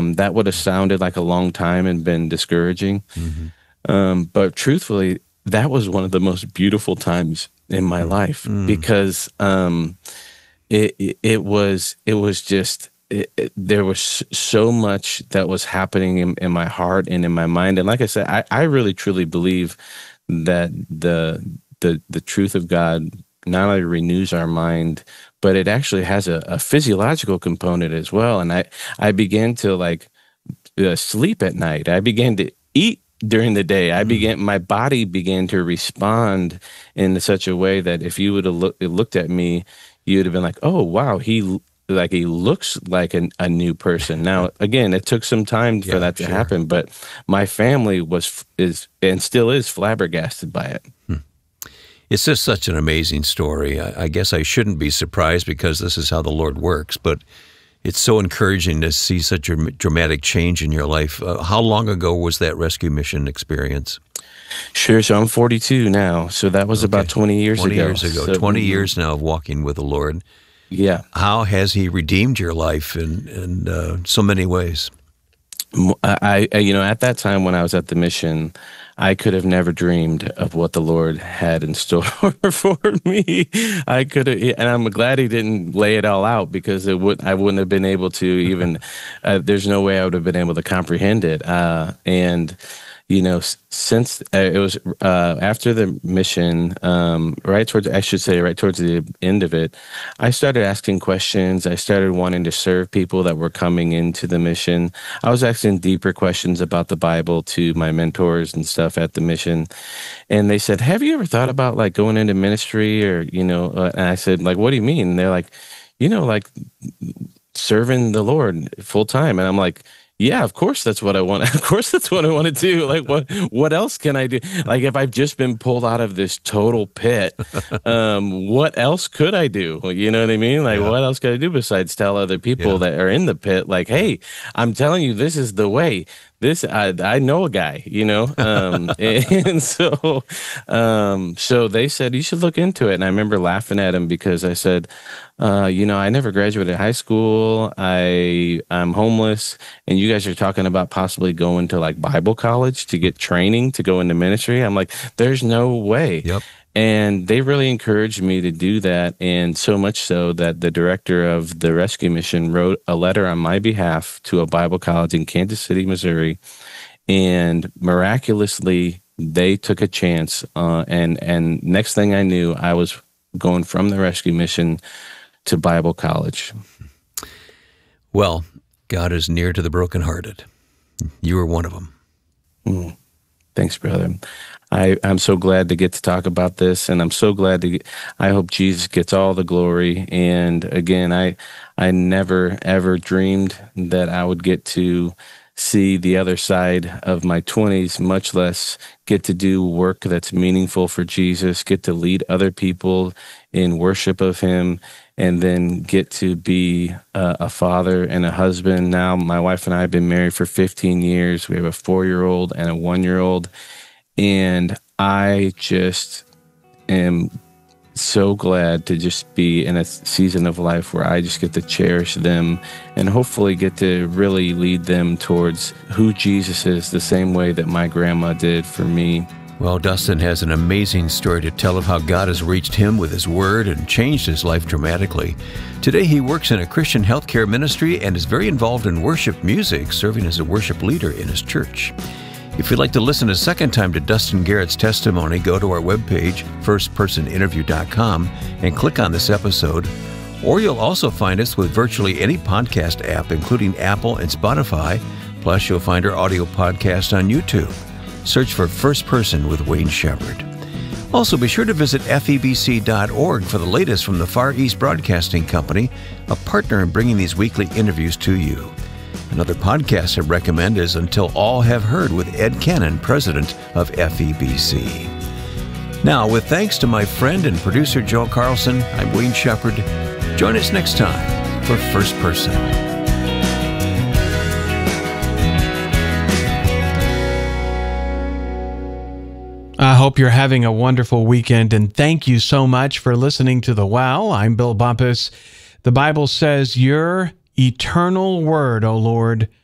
that would have sounded like a long time and been discouraging. But truthfully, that was one of the most beautiful times in my life, because it was just, there was so much that was happening in my heart and in my mind. And like I said, I really truly believe that the truth of God not only renews our mind, but it actually has a physiological component as well. And I began to sleep at night. I began to eat during the day. My body began to respond in such a way that if you would have looked at me, you would have been like, oh, wow, he looks like a new person. Now, again, it took some time for that to happen, but my family is and still is flabbergasted by it. It's just such an amazing story. I guess I shouldn't be surprised because this is how the Lord works, but it's so encouraging to see such a dramatic change in your life. How long ago was that rescue mission experience? Sure. So I'm 42 now. So that was about 20 years ago. 20 years ago. So, 20 years now of walking with the Lord. Yeah. How has He redeemed your life in so many ways? I at that time when I was at the mission, I could have never dreamed of what the Lord had in store for me. I could have, and I'm glad He didn't lay it all out, because I wouldn't have been able to even. There's no way I would have been able to comprehend it. And since it was after the mission, right towards the end of it, I started asking questions. I started wanting to serve people that were coming into the mission. I was asking deeper questions about the Bible to my mentors and stuff at the mission, and they said, "Have you ever thought about going into ministry?" Or and I said, "What do you mean?" And they're like, serving the Lord full time, and I'm like, yeah, of course that's what I want. Of course that's what I want to do. What else can I do? If I've just been pulled out of this total pit, what else could I do? You know what I mean? What else could I do besides tell other people that are in the pit, hey, I'm telling you, this is the way. I know a guy, and so they said, you should look into it. And I remember laughing at him because I said, I never graduated high school. I'm homeless, and you guys are talking about possibly going to Bible college to get training to go into ministry. I'm like, there's no way. Yep. And they really encouraged me to do that, and so much so that the director of the rescue mission wrote a letter on my behalf to a Bible college in Kansas City, Missouri, and miraculously they took a chance. And next thing I knew, I was going from the rescue mission to Bible college. Well, God is near to the brokenhearted. You were one of them. Thanks, brother. I'm so glad to get to talk about this, and I'm so glad I hope Jesus gets all the glory. And again, I never, ever dreamed that I would get to see the other side of my 20s, much less get to do work that's meaningful for Jesus, get to lead other people in worship of Him, and then get to be a father and a husband. Now, my wife and I have been married for 15 years. We have a 4-year-old and a 1-year-old. And I just am so glad to just be in a season of life where I just get to cherish them and hopefully get to really lead them towards who Jesus is, the same way that my grandma did for me. Well, Dustin has an amazing story to tell of how God has reached him with His Word and changed his life dramatically. Today, he works in a Christian healthcare ministry and is very involved in worship music, serving as a worship leader in his church. If you'd like to listen a second time to Dustin Garrett's testimony, go to our webpage, firstpersoninterview.com, and click on this episode. Or you'll also find us with virtually any podcast app, including Apple and Spotify. Plus, you'll find our audio podcast on YouTube. Search for First Person with Wayne Shepherd. Also, be sure to visit febc.org for the latest from the Far East Broadcasting Company, a partner in bringing these weekly interviews to you. Another podcast I recommend is Until All Have Heard with Ed Cannon, president of FEBC. Now, with thanks to my friend and producer Joe Carlson, I'm Wayne Shepherd. Join us next time for First Person. I hope you're having a wonderful weekend, and thank you so much for listening to The Well. I'm Bill Bumpus. The Bible says, your eternal word, O Lord,